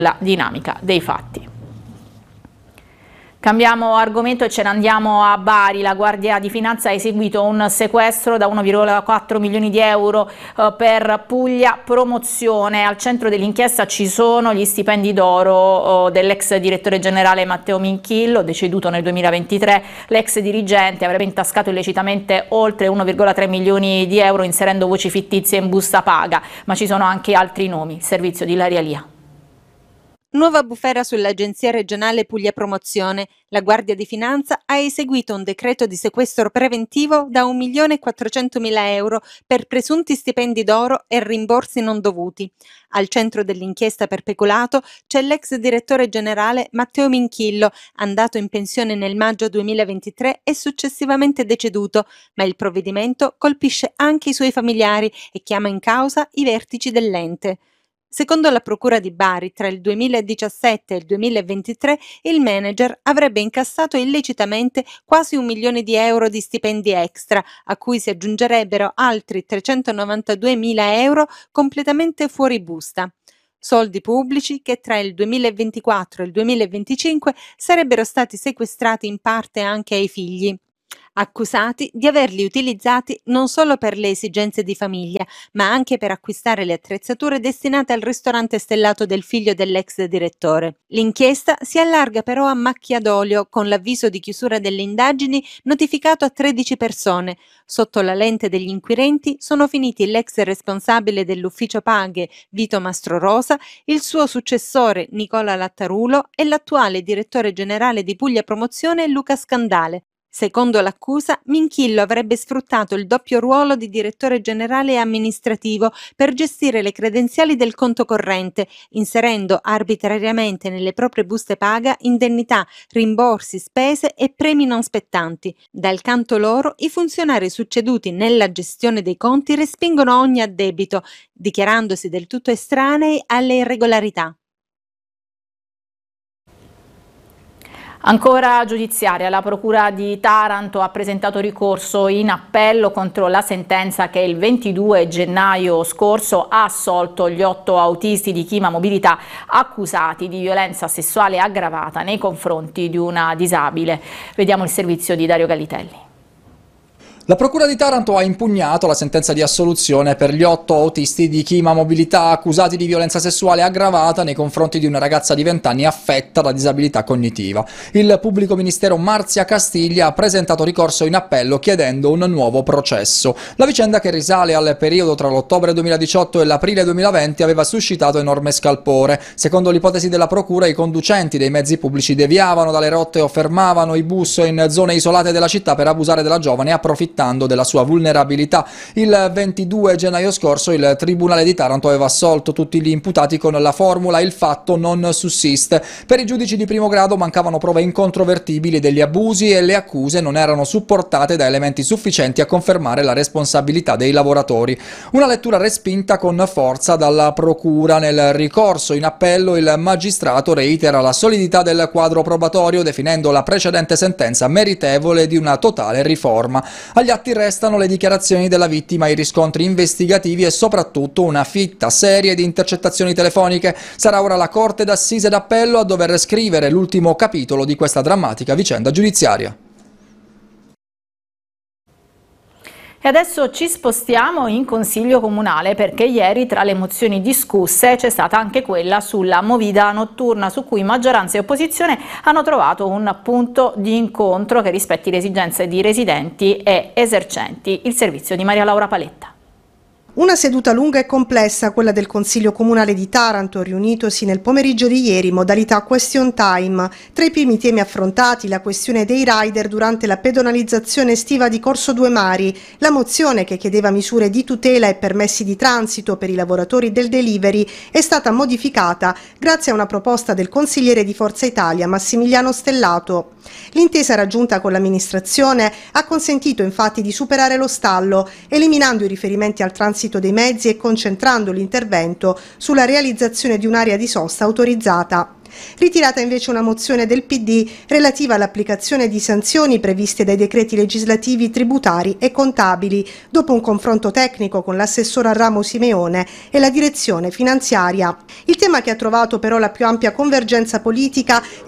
la dinamica dei fatti. Cambiamo argomento e ce ne andiamo a Bari. La Guardia di Finanza ha eseguito un sequestro da 1,4 milioni di euro per Puglia Promozione. Al centro dell'inchiesta ci sono gli stipendi d'oro dell'ex direttore generale Matteo Minchillo, deceduto nel 2023. L'ex dirigente avrebbe intascato illecitamente oltre 1,3 milioni di euro inserendo voci fittizie in busta paga, ma ci sono anche altri nomi. Servizio di Ilaria Lia. Nuova bufera sull'Agenzia regionale Puglia Promozione. La Guardia di Finanza ha eseguito un decreto di sequestro preventivo da 1.400.000 euro per presunti stipendi d'oro e rimborsi non dovuti. Al centro dell'inchiesta per peculato c'è l'ex direttore generale Matteo Minchillo, andato in pensione nel maggio 2023 e successivamente deceduto, ma il provvedimento colpisce anche i suoi familiari e chiama in causa i vertici dell'ente. Secondo la Procura di Bari, tra il 2017 e il 2023 il manager avrebbe incassato illecitamente quasi 1 milione di euro di stipendi extra, a cui si aggiungerebbero altri 392.000 euro completamente fuori busta. Soldi pubblici che tra il 2024 e il 2025 sarebbero stati sequestrati in parte anche ai figli, accusati di averli utilizzati non solo per le esigenze di famiglia, ma anche per acquistare le attrezzature destinate al ristorante stellato del figlio dell'ex direttore. L'inchiesta si allarga però a macchia d'olio, con l'avviso di chiusura delle indagini notificato a 13 persone. Sotto la lente degli inquirenti sono finiti l'ex responsabile dell'ufficio paghe Vito Mastrorosa, il suo successore Nicola Lattarulo e l'attuale direttore generale di Puglia Promozione Luca Scandale. Secondo l'accusa, Minchillo avrebbe sfruttato il doppio ruolo di direttore generale e amministrativo per gestire le credenziali del conto corrente, inserendo arbitrariamente nelle proprie buste paga indennità, rimborsi, spese e premi non spettanti. Dal canto loro, i funzionari succeduti nella gestione dei conti respingono ogni addebito, dichiarandosi del tutto estranei alle irregolarità. Ancora giudiziaria, la Procura di Taranto ha presentato ricorso in appello contro la sentenza che il 22 gennaio scorso ha assolto gli 8 autisti di Chima Mobilità accusati di violenza sessuale aggravata nei confronti di una disabile. Vediamo il servizio di Dario Gallitelli. La Procura di Taranto ha impugnato la sentenza di assoluzione per gli 8 autisti di Chima Mobilità accusati di violenza sessuale aggravata nei confronti di una ragazza di 20 anni affetta da disabilità cognitiva. Il pubblico ministero Marzia Castiglia ha presentato ricorso in appello chiedendo un nuovo processo. La vicenda, che risale al periodo tra l'ottobre 2018 e l'aprile 2020, aveva suscitato enorme scalpore. Secondo l'ipotesi della Procura, i conducenti dei mezzi pubblici deviavano dalle rotte o fermavano i bus in zone isolate della città per abusare della giovane, approfittando della sua vulnerabilità. Il 22 gennaio scorso il Tribunale di Taranto aveva assolto tutti gli imputati con la formula "il fatto non sussiste". Per i giudici di primo grado mancavano prove incontrovertibili degli abusi e le accuse non erano supportate da elementi sufficienti a confermare la responsabilità dei lavoratori. Una lettura respinta con forza dalla Procura. Nel ricorso in appello il magistrato reitera la solidità del quadro probatorio, definendo la precedente sentenza meritevole di una totale riforma. Agli atti restano le dichiarazioni della vittima, i riscontri investigativi e soprattutto una fitta serie di intercettazioni telefoniche. Sarà ora la Corte d'Assise d'Appello a dover scrivere l'ultimo capitolo di questa drammatica vicenda giudiziaria. E adesso ci spostiamo in Consiglio Comunale, perché ieri tra le mozioni discusse c'è stata anche quella sulla movida notturna, su cui maggioranza e opposizione hanno trovato un punto di incontro che rispetti le esigenze di residenti e esercenti. Il servizio di Maria Laura Paletta. Una seduta lunga e complessa, quella del Consiglio Comunale di Taranto, riunitosi nel pomeriggio di ieri, modalità question time. Tra i primi temi affrontati, la questione dei rider durante la pedonalizzazione estiva di Corso Due Mari, la mozione che chiedeva misure di tutela e permessi di transito per i lavoratori del delivery è stata modificata grazie a una proposta del consigliere di Forza Italia Massimiliano Stellato. L'intesa raggiunta con l'amministrazione ha consentito infatti di superare lo stallo, eliminando i riferimenti al transito dei mezzi e concentrando l'intervento sulla realizzazione di un'area di sosta autorizzata. Ritirata invece una mozione del PD relativa all'applicazione di sanzioni previste dai decreti legislativi tributari e contabili, dopo un confronto tecnico con l'assessore al ramo Simeone e la direzione finanziaria. Il tema che ha trovato però la più ampia convergenza politica